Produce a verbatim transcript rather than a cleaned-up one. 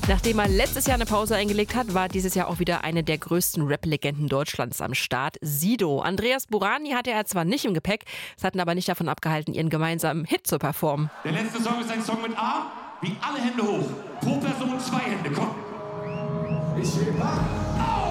Nachdem er letztes Jahr eine Pause eingelegt hat, war dieses Jahr auch wieder eine der größten Rap-Legenden Deutschlands am Start, Sido. Andreas Burani hatte er zwar nicht im Gepäck, es hat ihn aber nicht davon abgehalten, ihren gemeinsamen Hit zu performen. Der letzte Song ist ein Song mit A, wie alle Hände hoch. Pro Person zwei Hände, komm. Ich heb ab. Au!